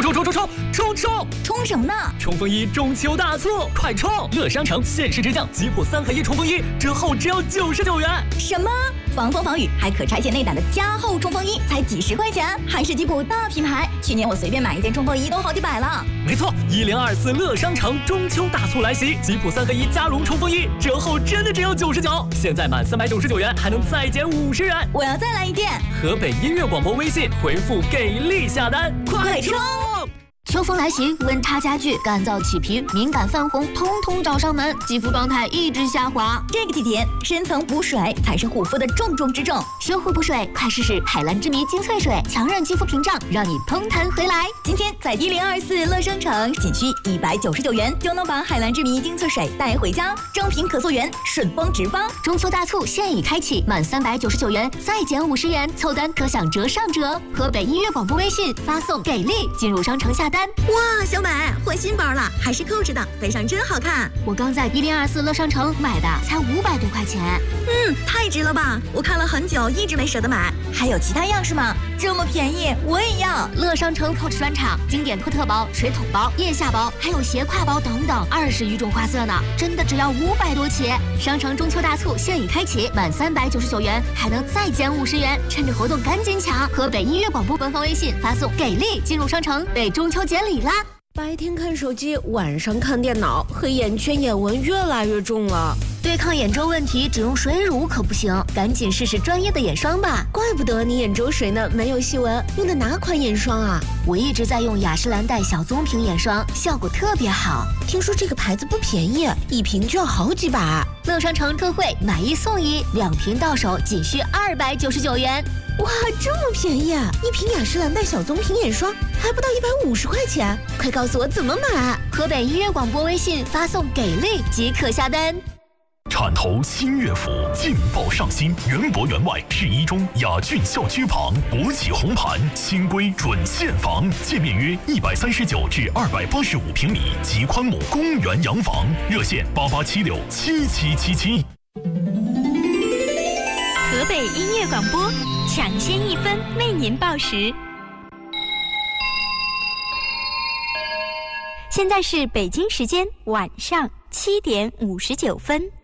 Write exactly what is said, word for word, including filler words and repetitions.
冲冲冲冲冲冲！ 冲什么呢？ 冲锋衣中秋大促，快冲！乐商城限时直降吉普三合一冲锋衣，折后只要九十九元。 什么？防风防雨还可拆卸内胆的加厚冲锋衣，才几十块钱，还是吉普大品牌。去年我随便买一件冲锋衣都好几百了。 没错，一零二四乐商城中秋大促来袭，吉普三合一加绒冲锋衣折后真的只要九十九，现在满三百九十九元还能再减五十元。 我要再来一件。 河北音乐广播微信回复给力下单， 快冲！ 秋风来袭，温差加剧，干燥起皮，敏感泛红，通通找上门，肌肤状态一直下滑。 这个季节，深层补水才是护肤的重中之重。 修护补水，快试试海蓝之谜精粹水，强韧肌肤屏障，让你嘭弹回来。 今天在一零二四乐商城，仅需一百九十九元就能把海蓝之谜精粹水带回家，正品可溯源，顺丰直发。 中秋大促现已开启，满三百九十九元再减五十元，凑单可享折上折。河北音乐广播微信发送给力，进入商城下单。 哇，小美换新包了，还是扣着的，背上真好看。 我刚在一零二四乐商城买的，才五百多块钱。 嗯，太值了吧！我看了很久，一直没舍得买。还有其他样式吗？这么便宜，我也要。 乐商城 Coach 专场，经典托特包、水桶包、腋下包，还有斜挎包等等，二十余种花色呢，真的只要五百多起。商城中秋大促现已开启，满三百九十九元还能再减五十元，趁着活动赶紧抢！河北音乐广播官方微信发送给力，进入商城被中秋节礼啦！ 白天看手机，晚上看电脑，黑眼圈、眼纹越来越重了。 对抗眼周问题，只用水乳可不行，赶紧试试专业的眼霜吧。 怪不得你眼周水呢，没有细纹。用的哪款眼霜啊？ 我一直在用雅诗兰黛小棕瓶眼霜，效果特别好。 听说这个牌子不便宜，一瓶就要好几百。 乐商城特惠，买一送一，两瓶到手仅需二百九十九元。 哇，这么便宜啊！一瓶雅诗兰黛小棕瓶眼霜还不到一百五十块钱，快告诉我怎么买！ 河北音乐广播微信发送给力即可下单。 铲头新乐府劲爆上新，原博原外市一中雅骏校区旁，国企红盘，新规准现房，界面约一百三十九至二百八十五平米，极宽亩公园洋房，热线八八七六七七七七。 河北音乐广播，抢先一分为您报时。现在是北京时间晚上七点五十九分。